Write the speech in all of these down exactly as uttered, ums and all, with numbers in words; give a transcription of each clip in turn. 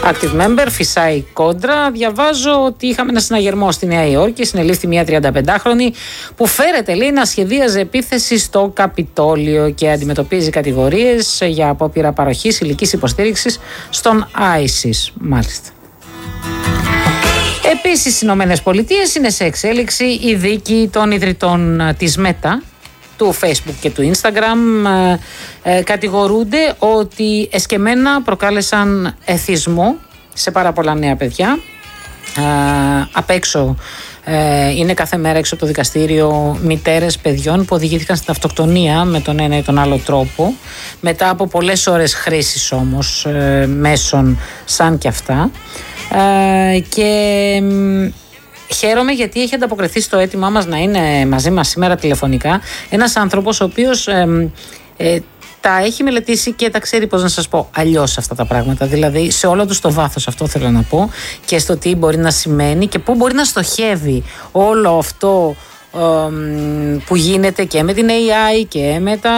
Active member, φυσάει κόντρα. Διαβάζω ότι είχαμε ένα συναγερμό στη Νέα Υόρκη. Συνελήφθη μια τριανταπεντάχρονη που φέρεται, λέει, να σχεδίαζε επίθεση στο Καπιτόλιο και αντιμετωπίζει κατηγορίες για απόπειρα παροχής υλικής υποστήριξης στον άισις. Μάλιστα. Επίσης, στις Ηνωμένες Πολιτείες είναι σε εξέλιξη η δίκη των ιδρυτών της Meta, του Facebook και του Instagram. Ε, κατηγορούνται ότι εσκεμμένα προκάλεσαν εθισμό σε πάρα πολλά νέα παιδιά. Ε, απ' έξω ε, είναι κάθε μέρα έξω από το δικαστήριο μητέρες παιδιών που οδηγήθηκαν στην αυτοκτονία με τον ένα ή τον άλλο τρόπο, μετά από πολλές ώρες χρήσης όμως ε, μέσων σαν και αυτά. Ε, και χαίρομαι γιατί έχει ανταποκριθεί στο αίτημά μας να είναι μαζί μας σήμερα τηλεφωνικά ένας άνθρωπος ο οποίος ε, ε, τα έχει μελετήσει και τα ξέρει, πώς να σας πω, αλλιώς αυτά τα πράγματα. Δηλαδή σε όλο του το βάθος, αυτό θέλω να πω, και στο τι μπορεί να σημαίνει και πού μπορεί να στοχεύει όλο αυτό που γίνεται και με την έι άι και με τα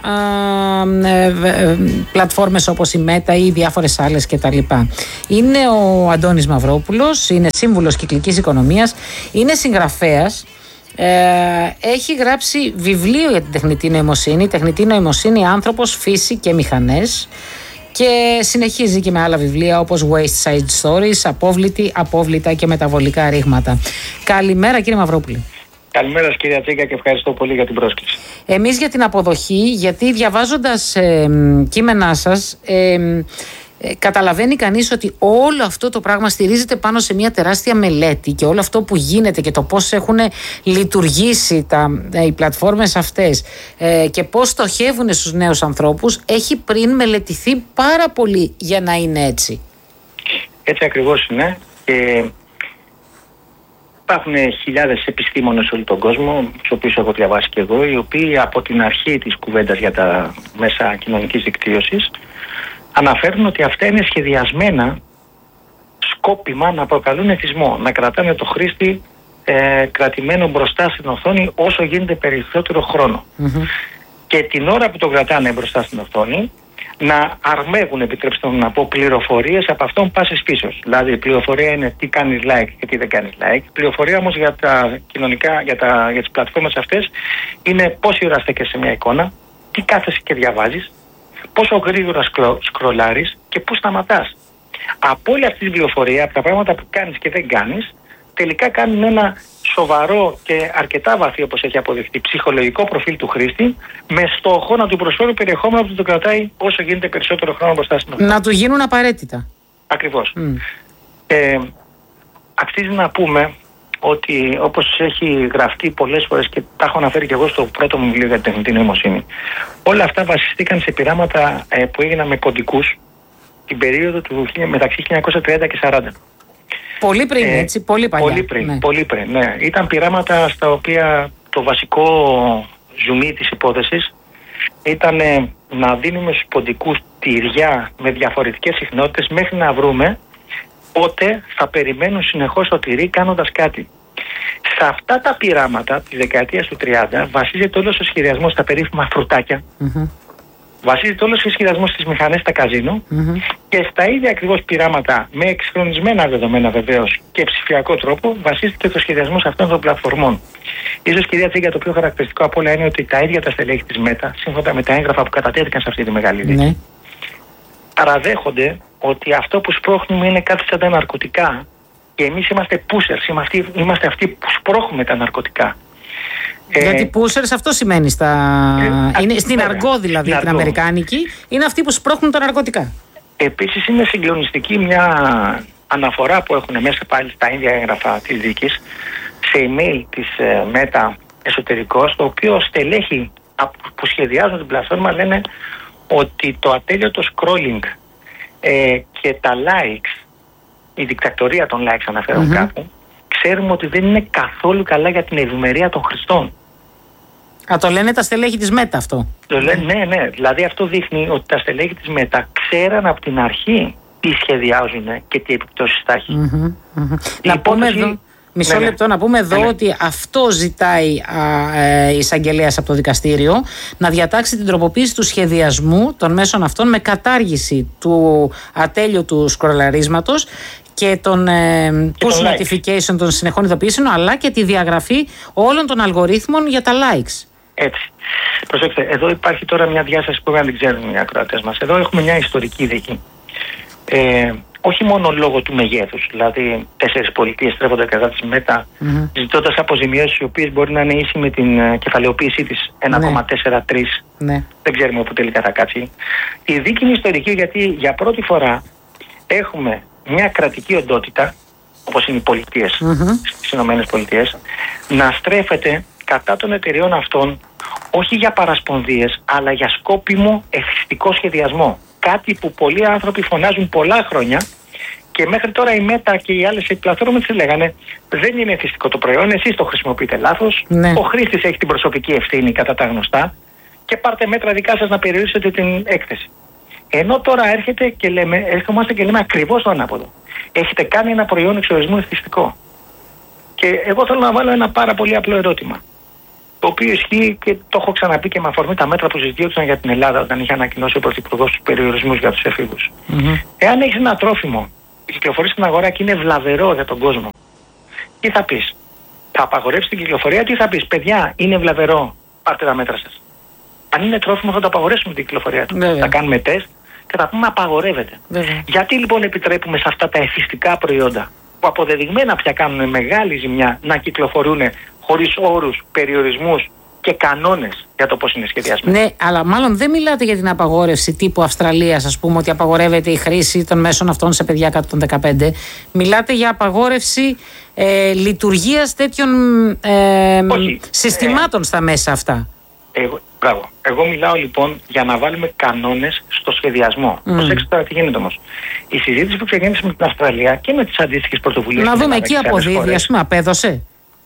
ε, ε, πλατφόρμες όπως η Meta ή διάφορες άλλες κτλ. Είναι ο Αντώνης Μαυρόπουλος, είναι σύμβουλος κυκλικής οικονομίας, είναι συγγραφέας, ε, έχει γράψει βιβλίο για την τεχνητή νοημοσύνη, τεχνητή νοημοσύνη, άνθρωπος, φύση και μηχανές, και συνεχίζει και με άλλα βιβλία όπως Waste Side Stories, Απόβλητη, Απόβλητα και Μεταβολικά Ρήγματα. Καλημέρα κύριε Μαυρόπουλε. Καλημέρα σας κυρία Τσίκα και ευχαριστώ πολύ για την πρόσκληση. Εμείς για την αποδοχή, γιατί διαβάζοντας ε, κείμενά σας ε, ε, καταλαβαίνει κανείς ότι όλο αυτό το πράγμα στηρίζεται πάνω σε μια τεράστια μελέτη και όλο αυτό που γίνεται και το πώς έχουν λειτουργήσει τα, ε, οι πλατφόρμες αυτές ε, και πώς στοχεύουν στους νέους ανθρώπους έχει πριν μελετηθεί πάρα πολύ για να είναι έτσι. Έτσι ακριβώς είναι. Και υπάρχουν χιλιάδες επιστήμονες σε όλο τον κόσμο, τους οποίους έχω διαβάσει και εγώ, οι οποίοι από την αρχή της κουβέντας για τα μέσα κοινωνικής δικτύωσης αναφέρουν ότι αυτά είναι σχεδιασμένα σκόπιμα να προκαλούν εθισμό, να κρατάνε το χρήστη ε, κρατημένο μπροστά στην οθόνη όσο γίνεται περισσότερο χρόνο. Mm-hmm. Και την ώρα που το κρατάνε μπροστά στην οθόνη, να αρμέγουν, επιτρέψτε μου να πω, πληροφορίες από αυτόν πάσης φύσεως. Δηλαδή, η πληροφορία είναι τι κάνεις like και τι δεν κάνεις like. Η πληροφορία όμως για τα κοινωνικά, για, τα, για τις πλατφόρμες αυτές είναι πόση ώρα στέκεσαι σε μια εικόνα, τι κάθεσαι και διαβάζεις, πόσο γρήγορα σκρο, σκρολάρεις και πού σταματάς. Από όλη αυτή την πληροφορία, από τα πράγματα που κάνεις και δεν κάνεις, τελικά κάνουν ένα σοβαρό και αρκετά βαθύ, όπως έχει αποδειχθεί, ψυχολογικό προφίλ του χρήστη, με στόχο να του προσφέρει περιεχόμενο που το κρατάει όσο γίνεται περισσότερο χρόνο μπροστά στην οθόνη. Να του γίνουν απαραίτητα. Ακριβώς. Mm. Ε, αξίζει να πούμε ότι, όπως έχει γραφτεί πολλές φορές και τα έχω αναφέρει και εγώ στο πρώτο μου βιβλίο για την τεχνητή νοημοσύνη, όλα αυτά βασιστήκαν σε πειράματα ε, που έγιναν με κωδικούς την περίοδο του, μεταξύ χίλια εννιακόσια τριάντα και σαράντα. Πολύ πριν, ε, έτσι, πολύ παλιά. Πολύ πριν, ναι. πολύ πριν, ναι. Ήταν πειράματα στα οποία το βασικό ζουμί της υπόθεσης ήταν να δίνουμε στους ποντικούς τυριά με διαφορετικές συχνότητες μέχρι να βρούμε πότε θα περιμένουν συνεχώς το τυρί κάνοντας κάτι. Σε αυτά τα πειράματα της δεκαετίας του τριάντα βασίζεται όλος ο σχεδιασμός στα περίφημα φρουτάκια, mm-hmm. βασίζεται όλος ο σχεδιασμός στις μηχανές στα καζίνο mm-hmm. και στα ίδια ακριβώς πειράματα με εξυγχρονισμένα δεδομένα βεβαίως και ψηφιακό τρόπο βασίζεται το σχεδιασμός αυτών των πλατφορμών. Ίσως, κυρία Τσίγκα, το πιο χαρακτηριστικό από όλα είναι ότι τα ίδια τα στελέχη της Meta, σύμφωνα με τα έγγραφα που κατατέθηκαν σε αυτή τη μεγάλη δίκη, ναι. παραδέχονται ότι αυτό που σπρώχνουμε είναι κάτι σαν τα ναρκωτικά και εμείς είμαστε pushers, είμαστε αυτοί, είμαστε αυτοί που σπρώχνουμε τα ναρκωτικά. Γιατί pushers αυτό σημαίνει στα... ε, είναι, στην βέβαια, αργό δηλαδή, την αργό. Αμερικάνικη, είναι αυτοί που σπρώχνουν τα ναρκωτικά. Επίσης είναι συγκλονιστική μια αναφορά που έχουν μέσα πάλι στα ίδια έγγραφα της δίκης, σε email της uh, Meta εσωτερικός, το οποίο στελέχη που σχεδιάζουν την πλατφόρμα λένε ότι το ατέλειωτο scrolling ε, και τα likes, η δικτακτορία των likes αναφέρουν mm-hmm. κάπου, ξέρουμε ότι δεν είναι καθόλου καλά για την ευημερία των χρηστών. Α, το λένε τα στελέχη της Meta αυτό. Το λένε, ναι, ναι. Δηλαδή αυτό δείχνει ότι τα στελέχη της Meta ξέραν από την αρχή τι σχεδιάζουν και τι επιπτώσεις θα έχει. Mm-hmm, mm-hmm. Η να υπόθεση, πούμε εδώ, Μισό ναι, λεπτό να πούμε εδώ ναι, ναι. ότι αυτό ζητάει α, ε, η εισαγγελέας από το δικαστήριο, να διατάξει την τροποποίηση του σχεδιασμού των μέσων αυτών με κατάργηση του ατέλειωτου σκρολαρίσματος και των ε, push notification των συνεχών ειδοποιήσεων, αλλά και τη διαγραφή όλων των αλγορίθμων για τα likes. Έτσι. Προσέξτε, εδώ υπάρχει τώρα μια διάσταση που δεν την ξέρουν οι ακροατές μας. Εδώ έχουμε μια ιστορική δίκη. Ε, όχι μόνο λόγω του μεγέθους, δηλαδή τέσσερις πολιτείες στρέφονται κατά της ΜΕΤΑ, mm-hmm. ζητώντας αποζημιώσεις οι οποίες μπορεί να είναι ίση με την uh, κεφαλαιοποίησή της ένα κόμμα τέσσερα τρία. Ναι. Δεν ξέρουμε όπου τελικά θα κάτσει. Η δίκη είναι ιστορική γιατί για πρώτη φορά έχουμε μια κρατική οντότητα, όπως είναι οι πολιτείες mm-hmm. στις ΗΠΑ, να στρέφεται κατά των εταιριών αυτών όχι για παρασπονδίες, αλλά για σκόπιμο εθιστικό σχεδιασμό. Κάτι που πολλοί άνθρωποι φωνάζουν πολλά χρόνια και μέχρι τώρα η ΜΕΤΑ και οι άλλες πλατφόρμες λέγανε δεν είναι εθιστικό το προϊόν, εσείς το χρησιμοποιείτε λάθος, ναι. Ο χρήστης έχει την προσωπική ευθύνη κατά τα γνωστά και πάρτε μέτρα δικά σας να περιορίσετε την έκθεση. Ενώ τώρα έρχεται και λέμε, έρχομαστε και λέμε ακριβώς το ανάποδο. Έχετε κάνει ένα προϊόν εξορισμού εθιστικό. Και εγώ θέλω να βάλω ένα πάρα πολύ απλό ερώτημα. Το οποίο ισχύει και το έχω ξαναπεί και με αφορμή τα μέτρα που συζητιόντουσαν για την Ελλάδα όταν είχε ανακοινώσει ο Πρωθυπουργός τους περιορισμούς για τους εφήβους. Mm-hmm. Εάν έχεις ένα τρόφιμο που κυκλοφορεί στην αγορά και είναι βλαβερό για τον κόσμο, τι θα πεις? Θα απαγορεύσεις την κυκλοφορία, τι θα πεις? Παιδιά, είναι βλαβερό, πάρτε τα μέτρα σας. Αν είναι τρόφιμο θα το απαγορεύσουμε την κυκλοφορία του. Yeah. Θα κάνουμε τεστ και θα πούμε απαγορεύεται. Yeah. Γιατί λοιπόν επιτρέπουμε σε αυτά τα εθιστικά προϊόντα που αποδεδειγμένα πια κάνουν μεγάλη ζημιά να κυκλοφορούν χωρίς όρους, περιορισμούς και κανόνες για το πώς είναι σχεδιασμένο? Ναι, αλλά μάλλον δεν μιλάτε για την απαγόρευση τύπου Αυστραλίας, ας πούμε, ότι απαγορεύεται η χρήση των μέσων αυτών σε παιδιά κάτω των δεκαπέντε. Μιλάτε για απαγόρευση ε, λειτουργίας τέτοιων ε, συστημάτων ε, στα μέσα αυτά. Εγώ, μπράβο. Εγώ μιλάω λοιπόν για να βάλουμε κανόνες στο σχεδιασμό. Mm. Προσέξτε τώρα τι γίνεται όμως. Η συζήτηση που ξεκίνησε με την Αυστραλία και με τις αντίστοιχες πρωτοβουλίες. Να δούμε εκεί αποδίδει, ας πούμε, απέδωσε.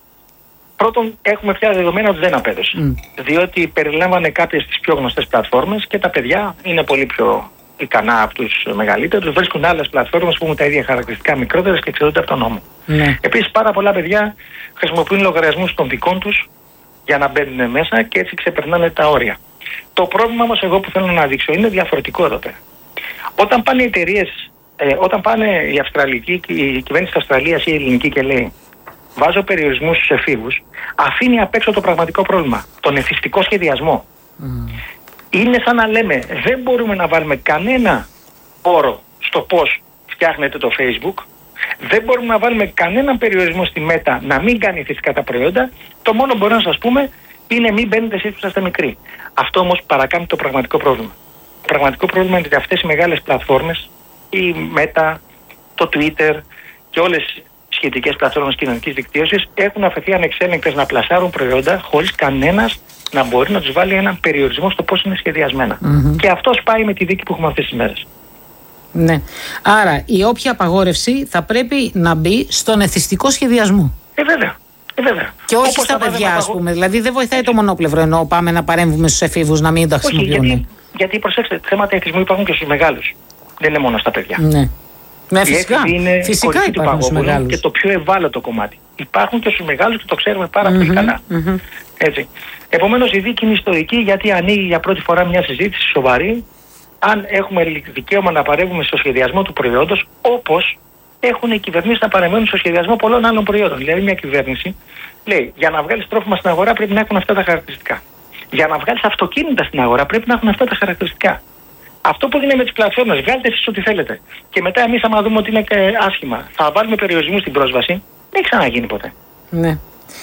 Πρώτον, έχουμε πια δεδομένα ότι δεν απέδωσε. Mm. Διότι περιλάμβανε κάποιες τις πιο γνωστές πλατφόρμες και τα παιδιά είναι πολύ πιο ικανά από τους μεγαλύτερους. Βρίσκουν άλλες πλατφόρμες που έχουν τα ίδια χαρακτηριστικά, μικρότερες και εξαιρούνται από τον νόμο. Mm. Επίσης, πάρα πολλά παιδιά χρησιμοποιούν λογαριασμούς των δικών τους για να μπαίνουν μέσα και έτσι ξεπερνάνε τα όρια. Το πρόβλημα όμως, εγώ που θέλω να δείξω, είναι διαφορετικό εδώ πέρα. Όταν πάνε οι εταιρείες, ε, όταν πάνε η, Αυστραλική, η κυβέρνηση της Αυστραλίας ή η ελληνική και λέει βάζω περιορισμούς στους εφήβους, αφήνει απ' έξω το πραγματικό πρόβλημα, τον εθιστικό σχεδιασμό. Mm. Είναι σαν να λέμε, δεν μπορούμε να βάλουμε κανένα όρο στο πώς φτιάχνεται το Facebook, δεν μπορούμε να βάλουμε κανέναν περιορισμό στη ΜΕΤΑ να μην κάνει εθιστικά τα προϊόντα, το μόνο που μπορούμε να σας πούμε είναι μην μπαίνετε εσείς που είστε μικροί. Αυτό όμως παρακάμπτει το πραγματικό πρόβλημα. Το πραγματικό πρόβλημα είναι ότι αυτές οι μεγάλες πλατφόρμες, η ΜΕΤΑ, το Twitter και όλες σχετικές πλατφόρμες κοινωνικής δικτύωσης έχουν αφαιθεί ανεξέλεγκτες να πλασάρουν προϊόντα χωρίς κανένας να μπορεί να τους βάλει έναν περιορισμό στο πώς είναι σχεδιασμένα. Mm-hmm. Και αυτό πάει με τη δίκη που έχουμε αυτές τις μέρες. Ναι. Άρα η όποια απαγόρευση θα πρέπει να μπει στον εθιστικό σχεδιασμό. Ε, βέβαια. Ε, βέβαια. Και όχι όπως στα παιδιά, ας πούμε. Δηλαδή δεν βοηθάει το μονόπλευρο ενώ πάμε να παρέμβουμε στους εφήβους να μην τα χρησιμοποιούν. Όχι, γιατί, γιατί προσέξτε, θέματα εθισμού υπάρχουν και στους μεγάλους. Δεν είναι μόνο στα παιδιά. Ναι. Ναι, φυσικά. Είναι φυσικά υπάρχουν στους μεγάλους. Και το πιο ευάλωτο κομμάτι. Υπάρχουν και στους μεγάλους και το ξέρουμε πάρα mm-hmm, πολύ καλά. Mm-hmm. Έτσι. Επομένως η δίκη είναι ιστορική γιατί ανοίγει για πρώτη φορά μια συζήτηση σοβαρή αν έχουμε δικαίωμα να παρέμβουμε στο σχεδιασμό του προϊόντος όπως έχουν οι κυβερνήσεις να παρεμβαίνουν στο σχεδιασμό πολλών άλλων προϊόντων. Δηλαδή μια κυβέρνηση λέει για να βγάλεις τρόφιμα στην αγορά πρέπει να έχουν αυτά τα χαρακτηριστικά. Για να βγάλεις αυτοκίνητα στην αγορά πρέπει να έχουν αυτά τα χαρακτηριστικά. Αυτό που γίνεται με τις πλατφόρμες, βγάλτε εσείς ό,τι θέλετε. Και μετά εμείς άμα δούμε ότι είναι άσχημα, θα βάλουμε περιορισμούς στην πρόσβαση, δεν έχει ξαναγίνει ποτέ. Ναι.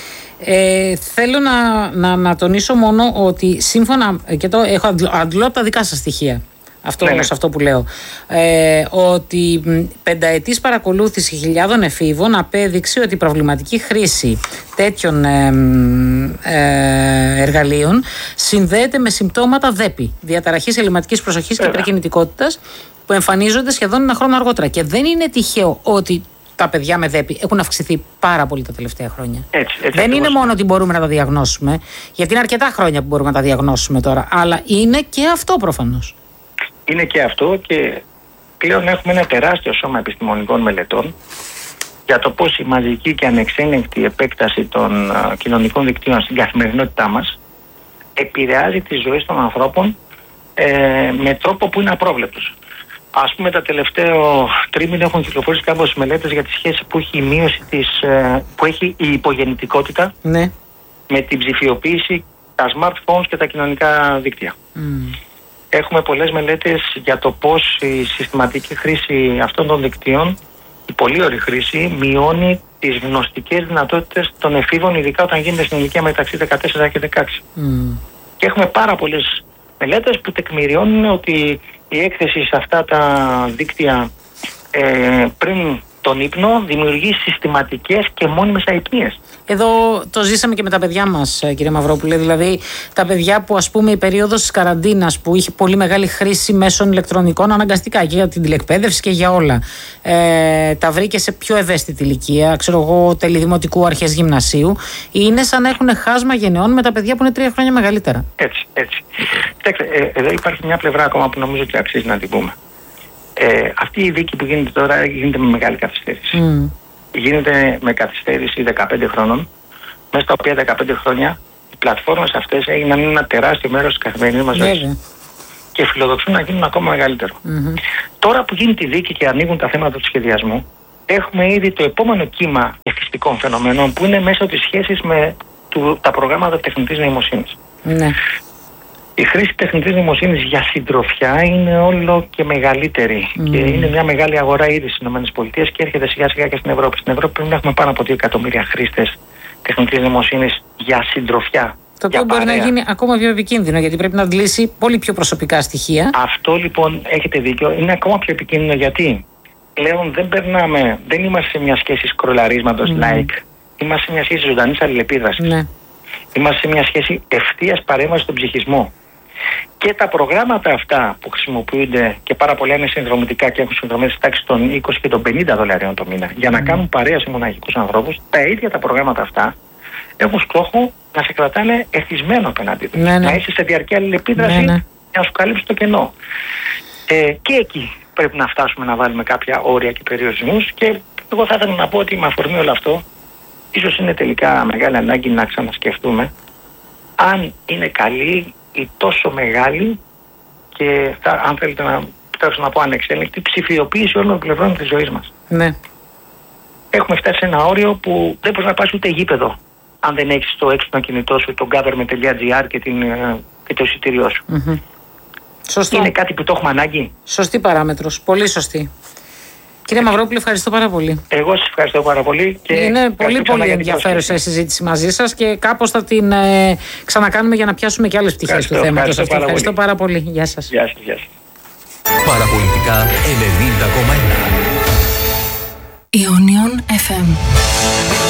Ε, θέλω να, να, να τονίσω μόνο ότι σύμφωνα, και το έχω αντλώ από τα δικά σας στοιχεία, αυτό, ναι, ναι. σε αυτό που λέω, ε, ότι πενταετής παρακολούθηση χιλιάδων εφήβων απέδειξε ότι η προβληματική χρήση τέτοιων ε, ε, εργαλείων συνδέεται με συμπτώματα ΔΕΠΗ, διαταραχής ελλειμματικής προσοχής και υπερκινητικότητας, που εμφανίζονται σχεδόν ένα χρόνο αργότερα. Και δεν είναι τυχαίο ότι τα παιδιά με ΔΕΠΗ έχουν αυξηθεί πάρα πολύ τα τελευταία χρόνια. Έτσι, έτσι, δεν είναι μόνο ότι μπορούμε να τα διαγνώσουμε, γιατί είναι αρκετά χρόνια που μπορούμε να τα διαγνώσουμε τώρα, αλλά είναι και αυτό προφανώς. Είναι και αυτό και πλέον έχουμε ένα τεράστιο σώμα επιστημονικών μελετών για το πώς η μαζική και ανεξέλεγκτη επέκταση των uh, κοινωνικών δικτύων στην καθημερινότητά μας επηρεάζει τις ζωές των ανθρώπων ε, με τρόπο που είναι απρόβλεπτος. Ας πούμε, τα τελευταίο τρίμηνο έχουν κυκλοφορήσει κάποιες μελέτες για τη σχέση που έχει η μείωση της, ε, που έχει η υπογεννητικότητα ναι. με την ψηφιοποίηση, τα smartphones και τα κοινωνικά δίκτυα. Mm. Έχουμε πολλές μελέτες για το πώς η συστηματική χρήση αυτών των δικτύων, η πολύ ωρή χρήση, μειώνει τις γνωστικές δυνατότητες των εφήβων, ειδικά όταν γίνεται στην ηλικία μεταξύ δεκατέσσερα και δεκαέξι. Mm. Και έχουμε πάρα πολλές μελέτες που τεκμηριώνουν ότι η έκθεση σε αυτά τα δίκτυα ε, πριν τον ύπνο δημιουργεί συστηματικές και μόνιμες αϊπνίες. Εδώ το ζήσαμε και με τα παιδιά μας, κύριε Μαυρόπουλε. Δηλαδή, τα παιδιά που, ας πούμε, η περίοδος της καραντίνας που είχε πολύ μεγάλη χρήση μέσων ηλεκτρονικών, αναγκαστικά και για την τηλεκπαίδευση και για όλα, ε, τα βρήκε σε πιο ευαίσθητη ηλικία, ξέρω εγώ, τέλη δημοτικού, αρχές γυμνασίου. Είναι σαν να έχουν χάσμα γενεών με τα παιδιά που είναι τρία χρόνια μεγαλύτερα. Έτσι, έτσι. Κοιτάξτε, ε, εδώ υπάρχει μια πλευρά ακόμα που νομίζω ότι αξίζει να την πούμε. Ε, αυτή η δίκη που γίνεται τώρα γίνεται με μεγάλη καθυστέρηση. Mm. Γίνεται με καθυστέρηση δεκαπέντε χρόνων, μέσα στα οποία δεκαπέντε χρόνια οι πλατφόρμες αυτές έγιναν ένα τεράστιο μέρος της καθημερινής μας ζωής. Yeah. Και φιλοδοξούν να γίνουν ακόμα μεγαλύτερο. Mm-hmm. Τώρα που γίνεται η δίκη και ανοίγουν τα θέματα του σχεδιασμού, έχουμε ήδη το επόμενο κύμα εθιστικών φαινομένων που είναι μέσα από τις σχέσεις με του, τα προγράμματα τεχνητής νοημοσύνης. Yeah. Η χρήση τεχνητής νοημοσύνης για συντροφιά είναι όλο και μεγαλύτερη. Mm. Και είναι μια μεγάλη αγορά ήδη στις ΗΠΑ και έρχεται σιγά σιγά και στην Ευρώπη. Στην Ευρώπη πρέπει να έχουμε πάνω από δύο εκατομμύρια χρήστες τεχνητής νοημοσύνης για συντροφιά. Το οποίο μπορεί να γίνει ακόμα πιο επικίνδυνο, γιατί πρέπει να αντλήσει πολύ πιο προσωπικά στοιχεία. Αυτό λοιπόν, έχετε δίκιο, είναι ακόμα πιο επικίνδυνο γιατί πλέον δεν περνάμε, δεν είμαστε σε μια σχέση σκρολαρίσματος mm. like, είμαστε σε μια σχέση ζωντανής αλληλεπίδρασης. Mm. Είμαστε σε μια σχέση ευθείας παρέμβασης στον ψυχισμό. Και τα προγράμματα αυτά που χρησιμοποιούνται και πάρα πολλά είναι συνδρομητικά και έχουν συνδρομές στη τάξη των είκοσι και των πενήντα δολαρίων το μήνα για να mm. κάνουν παρέα σε μοναχικούς ανθρώπους, τα ίδια τα προγράμματα αυτά έχουν στόχο να σε κρατάνε εθισμένο απέναντι τους. Ναι, ναι. Να είσαι σε διαρκή αλληλεπίδραση, ναι, ναι. για να σου καλύψει το κενό. Ε, και εκεί πρέπει να φτάσουμε να βάλουμε κάποια όρια και περιορισμούς και εγώ θα ήθελα να πω ότι με αφορμή όλο αυτό ίσως είναι τελικά μεγάλη ανάγκη να ξανασκεφτούμε αν είναι καλή ή τόσο μεγάλη και θα, αν θέλετε να, να πω ανεξέλεγκτη ψηφιοποίηση όλων των πλευρών της ζωής μας. Ναι. Έχουμε φτάσει σε ένα όριο που δεν μπορείς να πας ούτε γήπεδο αν δεν έχεις το έξυπνο κινητό σου, το government τελεία gr και, την, και το εισιτήριό σου. Mm-hmm. Σωστό. Είναι κάτι που το έχουμε ανάγκη. Σωστή παράμετρος. Πολύ σωστή. Κύριε Μαυρόπουλε, ευχαριστώ πάρα πολύ. Εγώ σας ευχαριστώ πάρα πολύ. Και είναι πολύ πολύ ενδιαφέρουσα η συζήτηση μαζί σας και κάπως θα την ε, ξανακάνουμε για να πιάσουμε και άλλες πτυχές του θέματος. Ευχαριστώ, πάρα, ευχαριστώ πάρα πολύ. Γεια σας. Γεια σας, γεια σας. Παραπολιτικά ενενήντα κόμμα ένα Ionion εφ εμ.